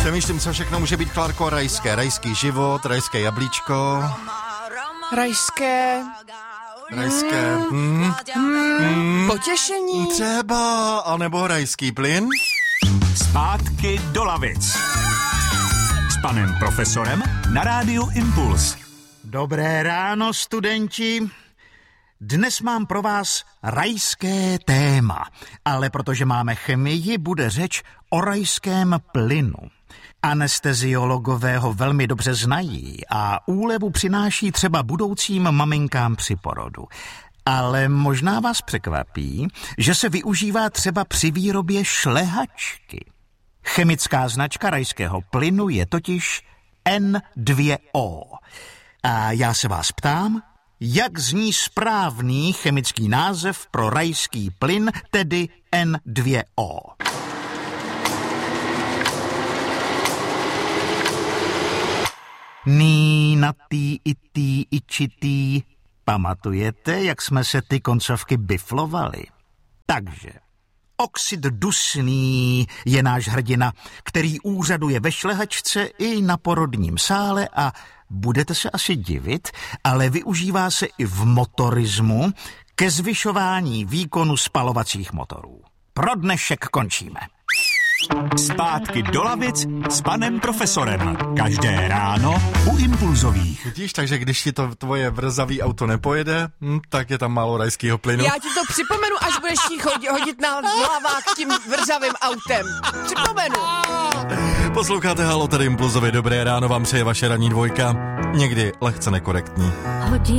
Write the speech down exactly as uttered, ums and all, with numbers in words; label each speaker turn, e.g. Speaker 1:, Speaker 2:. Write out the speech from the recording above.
Speaker 1: Přemýšlím, co všechno může být, Klárko, rajské. Rajský život, rajské jablíčko.
Speaker 2: Rajské...
Speaker 1: Rajské... Mm. Mm.
Speaker 2: Potěšení.
Speaker 1: Třeba, anebo rajský plyn.
Speaker 3: Zpátky do lavic. S panem profesorem na rádiu Impuls.
Speaker 4: Dobré ráno, studenti. Dnes mám pro vás rajské téma, ale protože máme chemii, bude řeč o rajském plynu. Anesteziologové ho velmi dobře znají a úlevu přináší třeba budoucím maminkám při porodu. Ale možná vás překvapí, že se využívá třeba při výrobě šlehačky. Chemická značka rajského plynu je totiž N dva O. A já se vás ptám, jak zní správný chemický název pro rajský plyn, tedy N dva O? Ní, natý, itý, ičitý. Pamatujete, jak jsme se ty koncovky biflovali? Takže oxid dusný je náš hrdina, který úřaduje ve šlehačce i na porodním sále a budete se asi divit, ale využívá se i v motorismu ke zvyšování výkonu spalovacích motorů. Pro dnešek končíme.
Speaker 3: Zpátky do lavic s panem profesorem. Každé ráno u Impulzových.
Speaker 1: Vidíš, takže když ti to tvoje vrzavý auto nepojede, hm, tak je tam málo rajského plynu.
Speaker 2: Já ti to připomenu, až budeš jí hodit, hodit na hlavách tím vrzavým autem. Připomenu.
Speaker 1: Posloucháte Halo, tady Impulzovi. Dobré ráno vám přeje vaše ranní dvojka. Někdy lehce nekorektní.
Speaker 5: Hodí